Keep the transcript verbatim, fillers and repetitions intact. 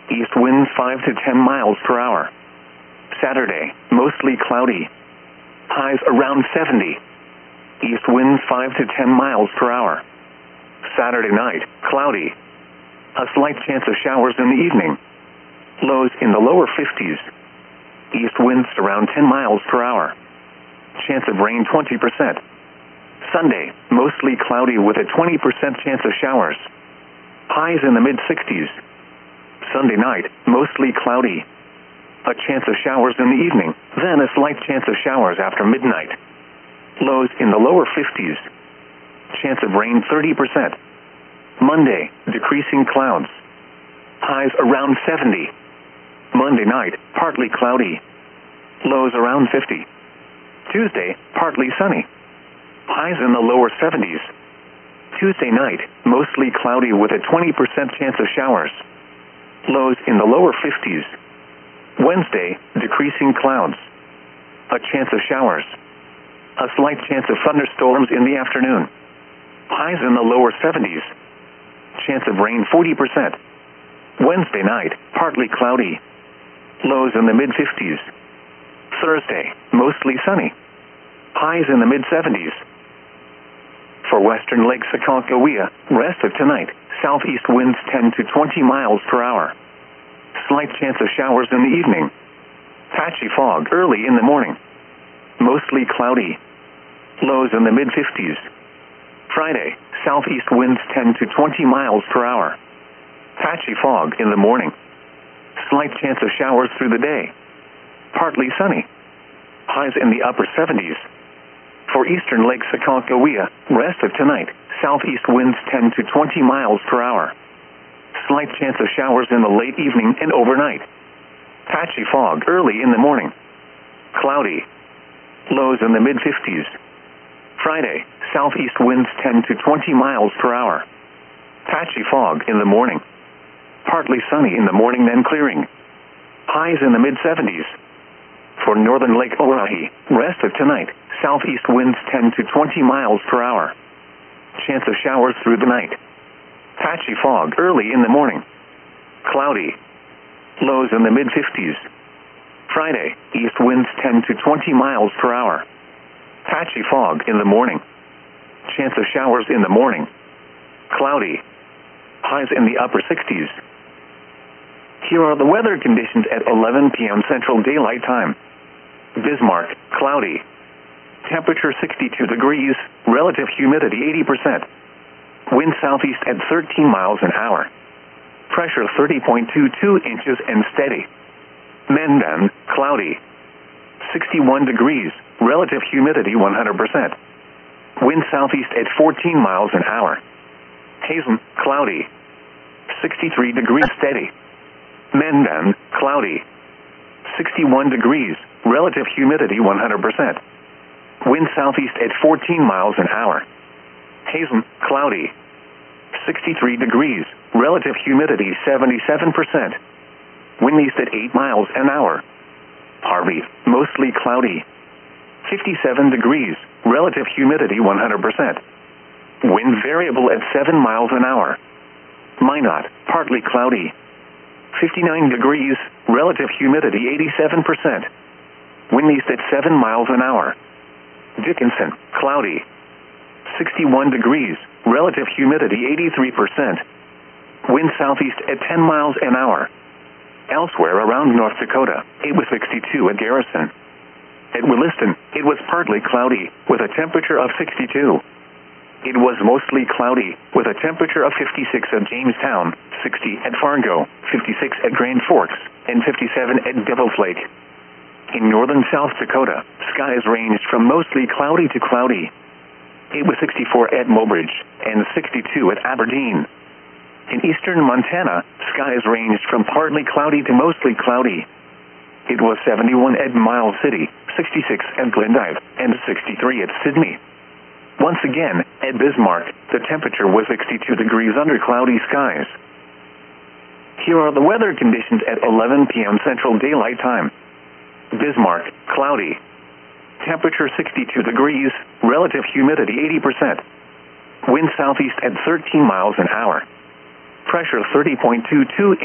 East winds five to ten miles per hour. Saturday, mostly cloudy. Highs around seventy. East winds five to ten miles per hour. Saturday night, cloudy. A slight chance of showers in the evening. Lows in the lower fifties. East winds around ten miles per hour. Chance of rain twenty percent. Sunday, mostly cloudy with a twenty percent chance of showers. Highs in the mid-sixties. Sunday night, mostly cloudy. A chance of showers in the evening, then a slight chance of showers after midnight. Lows in the lower fifties. Chance of rain thirty percent. Monday, decreasing clouds. Highs around seventy. Monday night, partly cloudy. Lows around fifty. Tuesday, partly sunny. Highs in the lower seventies. Tuesday night, mostly cloudy with a twenty percent chance of showers. Lows in the lower fifties. Wednesday, decreasing clouds. A chance of showers. A slight chance of thunderstorms in the afternoon. Highs in the lower seventies. Chance of rain forty percent. Wednesday night, partly cloudy. Lows in the mid-fifties. Thursday, mostly sunny. Highs in the mid-seventies. For western Lake Sakakawea, rest of tonight, southeast winds ten to twenty miles per hour. Slight chance of showers in the evening. Patchy fog early in the morning. Mostly cloudy. Lows in the mid-fifties. Friday, southeast winds ten to twenty miles per hour. Patchy fog in the morning. Slight chance of showers through the day. Partly sunny. Highs in the upper seventies. For eastern Lake Sakakawea, rest of tonight, southeast winds ten to twenty miles per hour. Slight chance of showers in the late evening and overnight. Patchy fog early in the morning. Cloudy. Lows in the mid-fifties. Friday, southeast winds ten to twenty miles per hour. Patchy fog in the morning. Partly sunny in the morning, then clearing. Highs in the mid-seventies. For northern Lake Oahe, rest of tonight, southeast winds ten to twenty miles per hour. Chance of showers through the night. Patchy fog early in the morning. Cloudy. Lows in the mid-fifties. Friday, east winds ten to twenty miles per hour. Patchy fog in the morning. Chance of showers in the morning. Cloudy. Highs in the upper sixties. Here are the weather conditions at eleven p.m. Central Daylight Time. Bismarck, cloudy. Temperature sixty-two degrees, relative humidity eighty percent. Wind southeast at thirteen miles an hour. Pressure thirty point two two inches and steady. Mendon, cloudy. sixty-one degrees, relative humidity one hundred percent. Wind southeast at fourteen miles an hour. Hazen, cloudy. sixty-three degrees, steady. Mendon, cloudy. sixty-one degrees, relative humidity one hundred percent. Wind southeast at fourteen miles an hour. Hazen, cloudy. sixty-three degrees, relative humidity seventy-seven percent. Wind east at eight miles an hour. Harvey, mostly cloudy. fifty-seven degrees, relative humidity one hundred percent. Wind variable at seven miles an hour. Minot, partly cloudy. fifty-nine degrees, relative humidity eighty-seven percent. Wind east at seven miles an hour. Dickinson, cloudy. sixty-one degrees, relative humidity eighty-three percent. Wind southeast at ten miles an hour. Elsewhere around North Dakota, it was sixty-two at Garrison. At Williston, it was partly cloudy, with a temperature of sixty-two. It was mostly cloudy, with a temperature of fifty-six at Jamestown, sixty at Fargo, fifty-six at Grand Forks, and fifty-seven at Devil's Lake. In northern South Dakota, skies ranged from mostly cloudy to cloudy. It was sixty-four at Mobridge, and sixty-two at Aberdeen. In eastern Montana, skies ranged from partly cloudy to mostly cloudy. It was seventy-one at Miles City, sixty-six at Glendive, and sixty-three at Sydney. Once again, at Bismarck, the temperature was sixty-two degrees under cloudy skies. Here are the weather conditions at eleven p.m. Central Daylight Time. Bismarck, cloudy. Temperature sixty-two degrees, relative humidity eighty percent. Wind southeast at thirteen miles an hour. Pressure thirty point two two